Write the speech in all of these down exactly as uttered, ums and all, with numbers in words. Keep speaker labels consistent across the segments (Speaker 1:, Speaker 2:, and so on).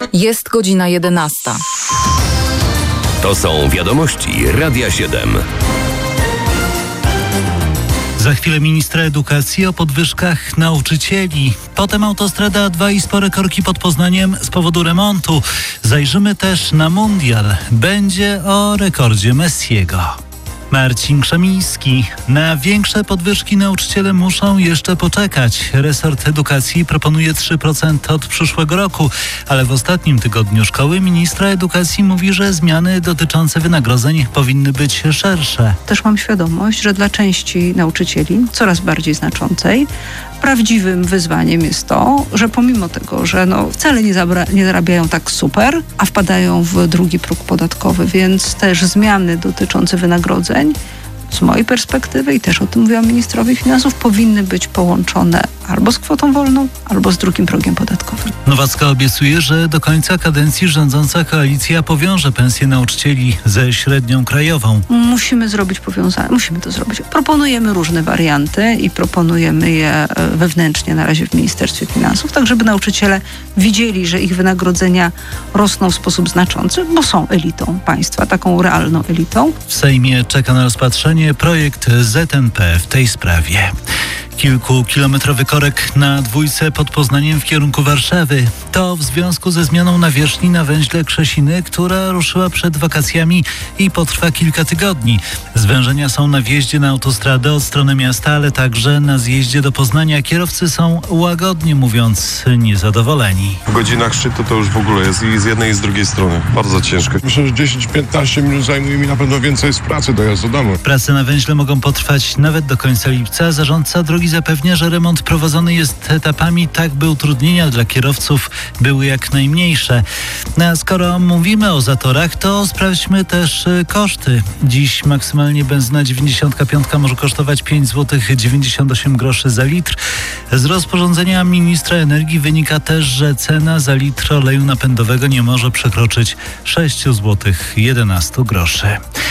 Speaker 1: Jest godzina jedenasta.
Speaker 2: To są wiadomości Radia siedem.
Speaker 3: Za chwilę ministra edukacji o podwyżkach nauczycieli. Potem autostrada A dwa i spore korki pod Poznaniem z powodu remontu. Zajrzymy też na mundial. Będzie o rekordzie Messiego. Marcin Krzemiński. Na większe podwyżki nauczyciele muszą jeszcze poczekać. Resort edukacji proponuje trzy procent od przyszłego roku, ale w ostatnim tygodniu szkoły ministra edukacji mówi, że zmiany dotyczące wynagrodzeń powinny być szersze.
Speaker 4: Też mam świadomość, że dla części nauczycieli, coraz bardziej znaczącej, prawdziwym wyzwaniem jest to, że pomimo tego, że no wcale nie, zabra- nie zarabiają tak super, a wpadają w drugi próg podatkowy, więc też zmiany dotyczące wynagrodzeń z mojej perspektywy i też o tym mówiłam ministrowi finansów, powinny być połączone albo z kwotą wolną, albo z drugim progiem podatkowym.
Speaker 3: Nowacka obiecuje, że do końca kadencji rządząca koalicja powiąże pensje nauczycieli ze średnią krajową.
Speaker 4: Musimy zrobić powiązanie, musimy to zrobić. Proponujemy różne warianty i proponujemy je wewnętrznie na razie w Ministerstwie Finansów, tak żeby nauczyciele widzieli, że ich wynagrodzenia rosną w sposób znaczący, bo są elitą państwa, taką realną elitą.
Speaker 3: W Sejmie czeka na rozpatrzenie projekt Z N P w tej sprawie. Kilkukilometrowy korek na dwójce pod Poznaniem w kierunku Warszawy. To w związku ze zmianą nawierzchni na węźle Krzesiny, która ruszyła przed wakacjami i potrwa kilka tygodni. Zwężenia są na wjeździe na autostradę od strony miasta, ale także na zjeździe do Poznania. Kierowcy są, łagodnie mówiąc, niezadowoleni.
Speaker 5: W godzinach szczytu to już w ogóle jest i z jednej i z drugiej strony. Bardzo ciężko.
Speaker 6: Myślę, że dziesięć do piętnastu minut zajmuje mi na pewno więcej z pracy dojazd do domu.
Speaker 3: Prace na węźle mogą potrwać nawet do końca lipca. Zarządca drogi zapewnia, że remont prowadzony jest etapami, tak by utrudnienia dla kierowców były jak najmniejsze. A skoro mówimy o zatorach, to sprawdźmy też koszty. Dziś maksymalnie benzyna dziewięćdziesiąt pięć może kosztować pięć złotych dziewięćdziesiąt osiem groszy za litr. Z rozporządzenia ministra energii wynika też, że cena za litr oleju napędowego nie może przekroczyć sześć złotych jedenaście groszy.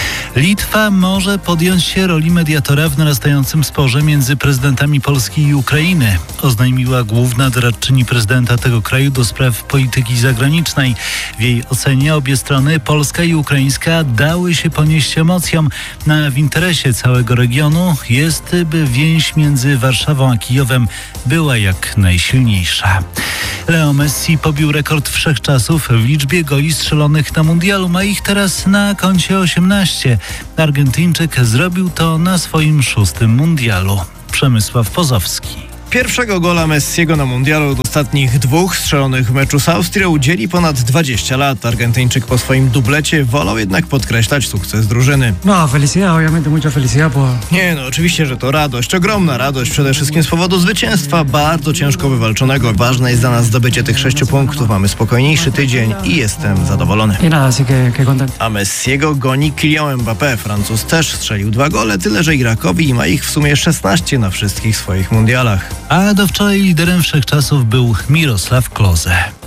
Speaker 3: Litwa może podjąć się roli mediatora w narastającym sporze między prezydentami Polski i Ukrainy, oznajmiła główna doradczyni prezydenta tego kraju do spraw polityki zagranicznej. W jej ocenie obie strony, polska i ukraińska, dały się ponieść emocjom. Na w interesie całego regionu jest, by więź między Warszawą a Kijowem była jak najsilniejsza. Leo Messi pobił rekord wszechczasów w liczbie goli strzelonych na mundialu. Ma ich teraz na koncie osiemnaście. Argentyńczyk zrobił to na swoim szóstym mundialu. Przemysław Pozowski.
Speaker 7: Pierwszego gola Messiego na mundialu od ostatnich dwóch strzelonych w meczu z Austrią dzieli ponad dwadzieścia lat. Argentyńczyk po swoim dublecie wolał jednak podkreślać sukces drużyny.
Speaker 8: No, felicidad, obviamente mucha felicidad. Por...
Speaker 7: Nie no, oczywiście, że to radość, ogromna radość, przede wszystkim z powodu zwycięstwa, bardzo ciężko wywalczonego. Ważne jest dla nas zdobycie tych sześciu punktów, mamy spokojniejszy tydzień i jestem zadowolony.
Speaker 8: Y nada, así que, que content.
Speaker 7: A Messiego goni Kylian Mbappé. Francuz też strzelił dwa gole, tyle że Irakowi i ma ich w sumie szesnaście na wszystkich swoich mundialach.
Speaker 3: A do wczoraj liderem wszechczasów był Mirosław Klose.